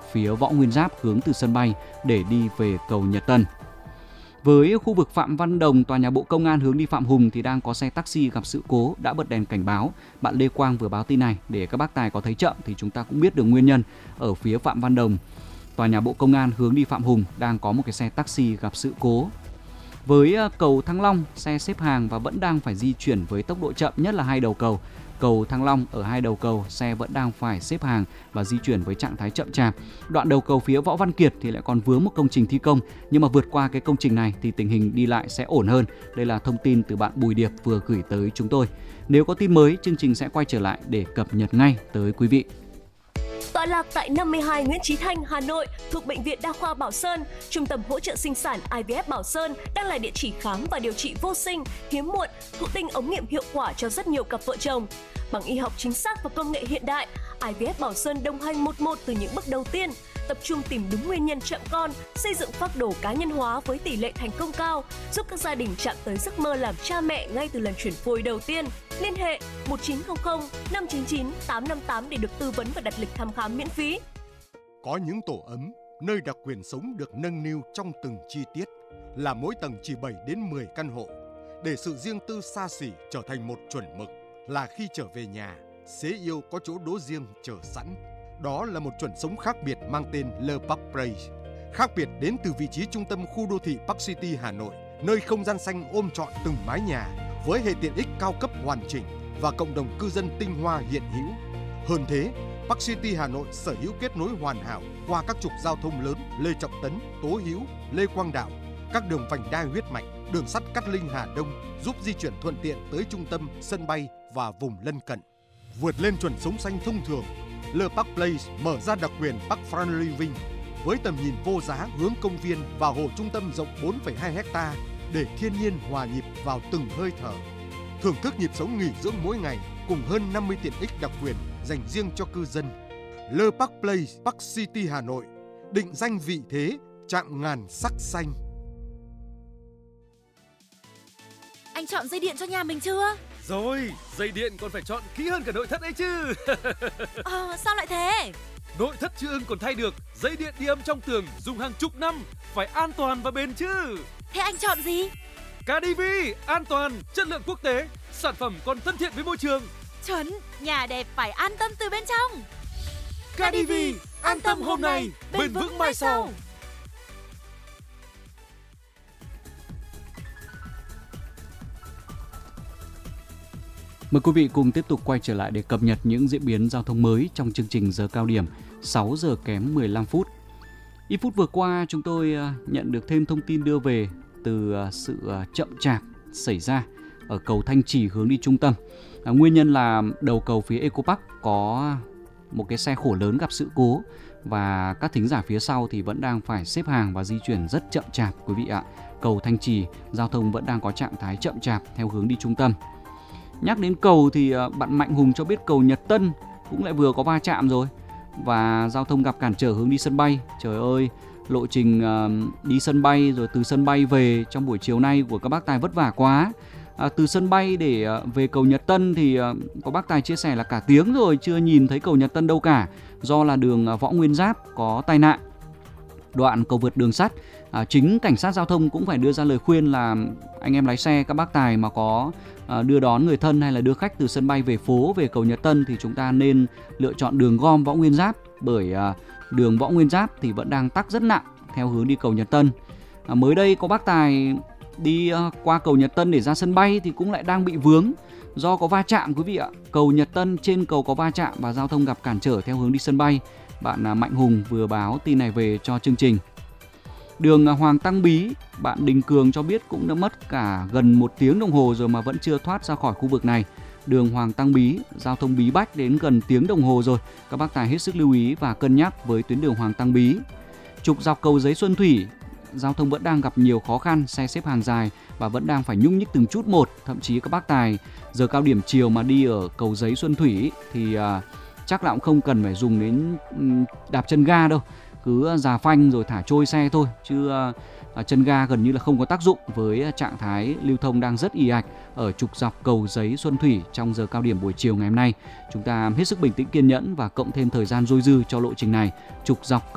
phía Võ Nguyên Giáp hướng từ sân bay để đi về cầu Nhật Tân. Với khu vực Phạm Văn Đồng, tòa nhà Bộ Công an hướng đi Phạm Hùng thì đang có xe taxi gặp sự cố đã bật đèn cảnh báo. Bạn Lê Quang vừa báo tin này, để các bác tài có thấy chậm thì chúng ta cũng biết được nguyên nhân. Ở phía Phạm Văn Đồng, tòa nhà Bộ Công an hướng đi Phạm Hùng đang có một cái xe taxi gặp sự cố. Với cầu Thăng Long, xe xếp hàng và vẫn đang phải di chuyển với tốc độ chậm, nhất là hai đầu cầu. Cầu Thăng Long ở hai đầu cầu, xe vẫn đang phải xếp hàng và di chuyển với trạng thái chậm chạp. Đoạn đầu cầu phía Võ Văn Kiệt thì lại còn vướng một công trình thi công, nhưng mà vượt qua cái công trình này thì tình hình đi lại sẽ ổn hơn. Đây là thông tin từ bạn Bùi Điệp vừa gửi tới chúng tôi. Nếu có tin mới, chương trình sẽ quay trở lại để cập nhật ngay tới quý vị. Tọa lạc tại 52 Nguyễn Chí Thanh, Hà Nội, thuộc Bệnh viện Đa khoa Bảo Sơn, Trung tâm hỗ trợ sinh sản IVF Bảo Sơn đang là địa chỉ khám và điều trị vô sinh, hiếm muộn, thụ tinh ống nghiệm hiệu quả cho rất nhiều cặp vợ chồng. Bằng y học chính xác và công nghệ hiện đại, IVF Bảo Sơn đồng hành một từ những bước đầu tiên, tập trung tìm đúng nguyên nhân chậm con, xây dựng phác đồ cá nhân hóa với tỷ lệ thành công cao, giúp các gia đình chạm tới giấc mơ làm cha mẹ ngay từ lần chuyển phôi đầu tiên. Liên hệ 1900 599 858 để được tư vấn và đặt lịch thăm khám miễn phí. Có những tổ ấm, nơi đặc quyền sống được nâng niu trong từng chi tiết, là mỗi tầng chỉ 7 đến 10 căn hộ, để sự riêng tư xa xỉ trở thành một chuẩn mực, là khi trở về nhà, xế yêu có chỗ đỗ riêng chờ sẵn. Đó là một chuẩn sống khác biệt mang tên Le Parc Place. Khác biệt đến từ vị trí trung tâm khu đô thị Park City Hà Nội, nơi không gian xanh ôm trọn từng mái nhà với hệ tiện ích cao cấp hoàn chỉnh và cộng đồng cư dân tinh hoa hiện hữu. Hơn thế, Park City Hà Nội sở hữu kết nối hoàn hảo qua các trục giao thông lớn Lê Trọng Tấn, Tố Hữu, Lê Quang Đạo, các đường vành đai huyết mạch, đường sắt Cát Linh Hà Đông giúp di chuyển thuận tiện tới trung tâm, sân bay và vùng lân cận. Vượt lên chuẩn sống xanh thông thường, Le Parc Place mở ra đặc quyền Park Front Living với tầm nhìn vô giá hướng công viên và hồ trung tâm rộng 4,2 ha để thiên nhiên hòa nhịp vào từng hơi thở. Thưởng thức nhịp sống nghỉ dưỡng mỗi ngày cùng hơn 50 tiện ích đặc quyền dành riêng cho cư dân. Le Parc Place, Park City Hà Nội, định danh vị thế chạm ngàn sắc xanh. Anh chọn dây điện cho nhà mình chưa? Rồi, dây điện còn phải chọn kỹ hơn cả nội thất ấy chứ. Sao lại thế? Nội thất chưa ưng còn thay được, dây điện đi âm trong tường dùng hàng chục năm, phải an toàn và bền chứ. Thế anh chọn gì? KDV, an toàn, chất lượng quốc tế, sản phẩm còn thân thiện với môi trường. Chuẩn, nhà đẹp phải an tâm từ bên trong. KDV, an tâm hôm nay, bền vững mai sau. Mời quý vị cùng tiếp tục quay trở lại để cập nhật những diễn biến giao thông mới trong chương trình giờ cao điểm 6 giờ kém 15 phút. Ít phút vừa qua chúng tôi nhận được thêm thông tin đưa về từ sự chậm chạp xảy ra ở cầu Thanh Trì hướng đi trung tâm. Nguyên nhân là đầu cầu phía Eco Park có một cái xe khổ lớn gặp sự cố và các thính giả phía sau thì vẫn đang phải xếp hàng và di chuyển rất chậm chạp quý vị ạ. Cầu Thanh Trì giao thông vẫn đang có trạng thái chậm chạp theo hướng đi trung tâm. Nhắc đến cầu thì bạn Mạnh Hùng cho biết cầu Nhật Tân cũng lại vừa có va chạm rồi và giao thông gặp cản trở hướng đi sân bay. Trời ơi, lộ trình đi sân bay rồi từ sân bay về trong buổi chiều nay của các bác tài vất vả quá. Từ sân bay để về cầu Nhật Tân thì có bác tài chia sẻ là cả tiếng rồi chưa nhìn thấy cầu Nhật Tân đâu cả, do là đường Võ Nguyên Giáp có tai nạn. Đoạn cầu vượt đường sắt, chính cảnh sát giao thông cũng phải đưa ra lời khuyên là anh em lái xe, các bác tài mà có đưa đón người thân hay là đưa khách từ sân bay về phố về cầu Nhật Tân thì chúng ta nên lựa chọn đường gom Võ Nguyên Giáp, bởi đường Võ Nguyên Giáp thì vẫn đang tắc rất nặng theo hướng đi cầu Nhật Tân. Mới đây có bác tài đi qua cầu Nhật Tân để ra sân bay thì cũng lại đang bị vướng do có va chạm quý vị ạ. Cầu Nhật Tân trên cầu có va chạm và giao thông gặp cản trở theo hướng đi sân bay. Bạn Mạnh Hùng vừa báo tin này về cho chương trình. Đường Hoàng Tăng Bí, bạn Đình Cường cho biết cũng đã mất cả gần 1 tiếng đồng hồ rồi mà vẫn chưa thoát ra khỏi khu vực này. Đường Hoàng Tăng Bí, giao thông bí bách đến gần tiếng đồng hồ rồi. Các bác tài hết sức lưu ý và cân nhắc với tuyến đường Hoàng Tăng Bí. Trục dọc cầu Giấy Xuân Thủy, giao thông vẫn đang gặp nhiều khó khăn, xe xếp hàng dài và vẫn đang phải nhúc nhích từng chút một. Thậm chí các bác tài giờ cao điểm chiều mà đi ở cầu Giấy Xuân Thủy thì chắc là cũng không cần phải dùng đến đạp chân ga đâu, cứ già phanh rồi thả trôi xe thôi, chứ chân ga gần như là không có tác dụng với trạng thái lưu thông đang rất ì ạch ở trục dọc cầu Giấy Xuân Thủy trong giờ cao điểm buổi chiều ngày hôm nay. Chúng ta hết sức bình tĩnh kiên nhẫn và cộng thêm thời gian dôi dư cho lộ trình này. Trục dọc